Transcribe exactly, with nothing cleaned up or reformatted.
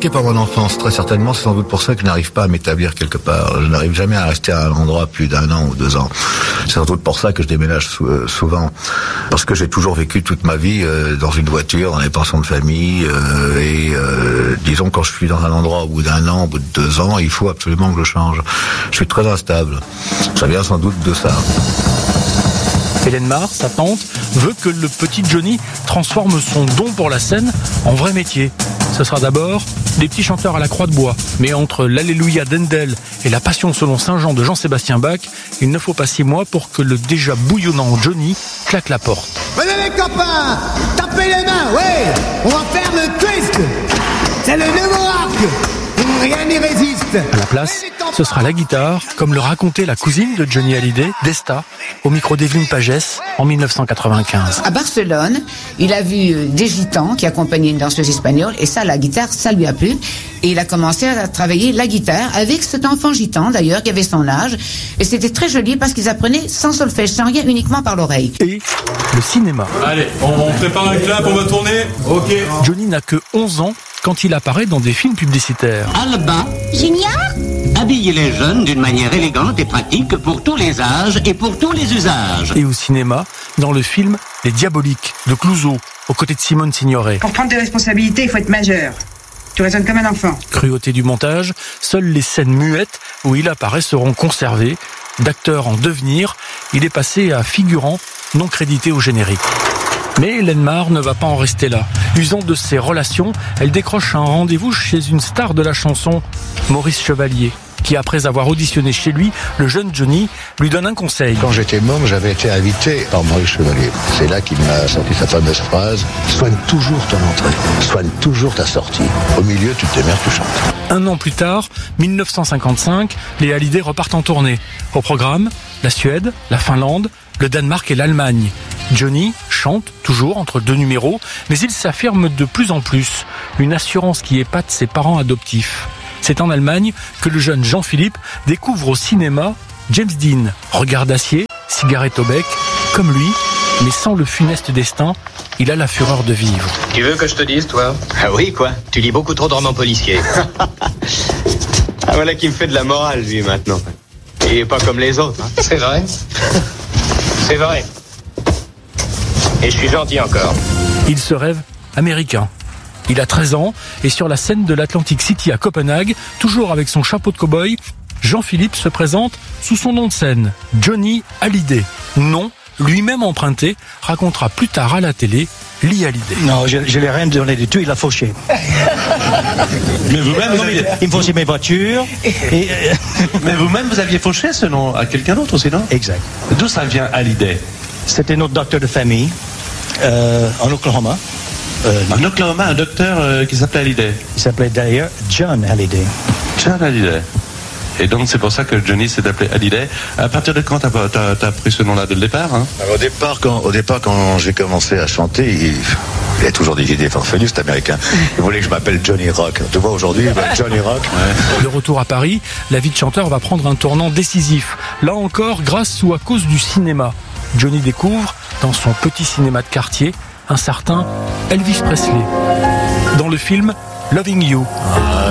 marqué par mon enfance, très certainement. C'est sans doute pour ça que je n'arrive pas à m'établir quelque part. Je n'arrive jamais à rester à un endroit plus d'un an ou deux ans. C'est sans doute pour ça que je déménage sou- euh, souvent. Parce que j'ai toujours vécu toute ma vie euh, dans une voiture, dans les pensions de famille. Euh, et euh, disons, quand je suis dans un endroit au bout d'un an, au bout de deux ans, il faut absolument que je change. Je suis très instable. Ça vient sans doute de ça. Hélène Marr, sa tante, veut que le petit Johnny transforme son don pour la scène en vrai métier. Ce sera d'abord des petits chanteurs à la croix de bois. Mais entre l'Alléluia d'Handel et la Passion selon Saint Jean de Jean-Sébastien Bach, il ne faut pas six mois pour que le déjà bouillonnant Johnny claque la porte. Venez les copains, tapez les mains, ouais, on va faire le twist. C'est le nouveau arc, rien n'y résiste. À la place, ce sera la guitare, comme le racontait la cousine de Johnny Hallyday, Desta, au micro d'Evelyne Pagès en dix-neuf cent quatre-vingt-quinze. À Barcelone, il a vu des gitans qui accompagnaient une danseuse espagnole, et ça, la guitare, ça lui a plu. Et il a commencé à travailler la guitare avec cet enfant gitan, d'ailleurs, qui avait son âge. Et c'était très joli parce qu'ils apprenaient sans solfège, sans rien, uniquement par l'oreille. Et le cinéma. Allez, on, on prépare un clap, on va tourner. Ok. Johnny n'a que onze ans quand il apparaît dans des films publicitaires. Alba Junior, habille les jeunes d'une manière élégante et pratique pour tous les âges et pour tous les usages. Et au cinéma, dans le film Les Diaboliques de Clouseau, aux côtés de Simone Signoret. Pour prendre des responsabilités, il faut être majeur. Tu raisonnes comme un enfant. Cruauté du montage, seules les scènes muettes où il apparaît seront conservées. D'acteur en devenir, il est passé à figurant non crédité au générique. Mais Hélène Marr ne va pas en rester là. Usant de ses relations, elle décroche un rendez-vous chez une star de la chanson, Maurice Chevalier, qui, après avoir auditionné chez lui, le jeune Johnny lui donne un conseil. Quand j'étais môme, j'avais été invité par Maurice Chevalier. C'est là qu'il m'a sorti sa fameuse phrase « Soigne toujours ton entrée, soigne toujours ta sortie. Au milieu, tu te démerdes, tu chantes. » Un an plus tard, dix-neuf cent cinquante-cinq, les Hallyday repartent en tournée. Au programme, la Suède, la Finlande, le Danemark et l'Allemagne. Johnny chante toujours entre deux numéros, mais il s'affirme de plus en plus. Une assurance qui épate ses parents adoptifs. C'est en Allemagne que le jeune Jean-Philippe découvre au cinéma James Dean, regard d'acier, cigarette au bec, comme lui, mais sans le funeste destin, il a la fureur de vivre. Tu veux que je te dise, toi? Ah oui, quoi? Tu lis beaucoup trop de romans policiers. Ah voilà qui me fait de la morale, lui, maintenant. Il est pas comme les autres. Hein. C'est vrai. C'est vrai. Et je suis gentil encore. Il se rêve américain. Il a treize ans et sur la scène de l'Atlantic City à Copenhague, toujours avec son chapeau de cow-boy, Jean-Philippe se présente sous son nom de scène, Johnny Hallyday. Nom lui-même emprunté, racontera plus tard à la télé Lee Hallyday. Non, je ne l'ai rien donné du tout, il a fauché. Mais vous-même, vous aviez... Il me fauchait mes voitures. Et... Mais vous-même, vous aviez fauché ce nom à quelqu'un d'autre aussi, non? Exact. D'où ça vient, Hallyday? C'était notre docteur de famille euh, en Oklahoma. Euh, en Oklahoma, un docteur euh, qui s'appelait Hallyday. Il s'appelait d'ailleurs John Hallyday. John Hallyday. Et donc c'est pour ça que Johnny s'est appelé Hallyday. À partir de quand t'as, t'as, t'as pris ce nom-là, dès le départ, hein? Alors, au départ, quand, au départ, quand j'ai commencé à chanter, il, il a toujours des idées farfelues, cet américain. Il voulait que je m'appelle Johnny Rock. Tu vois, aujourd'hui, Johnny Rock. Ouais. De retour à Paris, la vie de chanteur va prendre un tournant décisif. Là encore, grâce ou à cause du cinéma. Johnny découvre, dans son petit cinéma de quartier, un certain Elvis Presley. Dans le film Loving You.